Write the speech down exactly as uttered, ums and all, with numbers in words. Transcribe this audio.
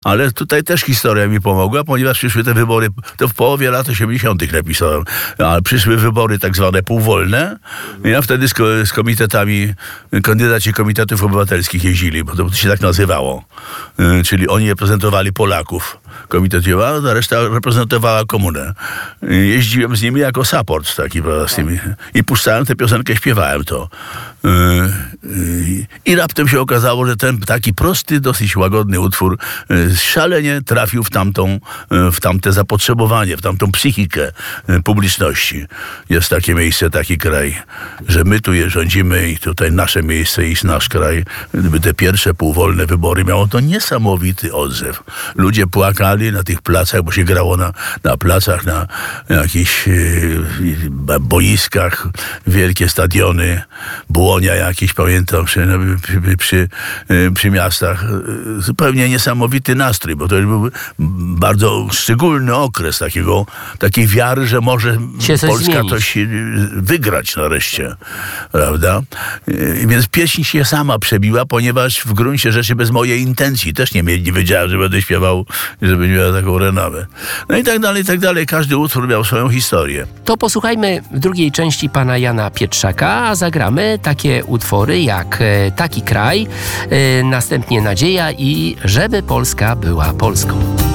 Ale tutaj też historia mi pomogła, ponieważ przyszły te wybory, to w połowie lat osiemdziesiątych napisałem, ale przyszły wybory tak zwane półwolne. Ja wtedy z, ko- z komitetami, kandydaci komitetów obywatelskich jeździli, bo to się tak nazywało. Yy, czyli oni reprezentowali Polaków. Komitet Jowa, a reszta reprezentowała komunę. Yy, jeździłem z nimi jako support taki, prawda, z tymi. I puszczałem tę piosenkę, śpiewałem to. Yy, yy, I raptem się okazało, że ten taki prosty, dosyć łagodny utwór yy, szalenie trafił w tamtą, w tamte zapotrzebowanie, w tamtą psychikę publiczności. Jest takie miejsce, taki kraj, że my tu je rządzimy i tutaj nasze miejsce i nasz kraj. Gdyby te pierwsze półwolne wybory miało to niesamowity odzew. Ludzie płakali na tych placach, bo się grało na, na placach, na jakichś e, boiskach, wielkie stadiony, Błonia jakieś, pamiętam, przy, przy, przy, przy miastach. Zupełnie niesamowity nastrój, bo to był bardzo szczególny okres takiego, takiej wiary, że może Polska zmienić. coś wygrać nareszcie, prawda? I więc pieśń się sama przebiła, ponieważ w gruncie rzeczy bez mojej intencji też nie, nie wiedziałem, że będę śpiewał, żeby miała taką renawę. No i tak dalej, i tak dalej. Każdy utwór miał swoją historię. To posłuchajmy w drugiej części pana Jana Pietrzaka, a zagramy takie utwory jak Taki kraj, następnie Nadzieja i Żeby Polska była Polską.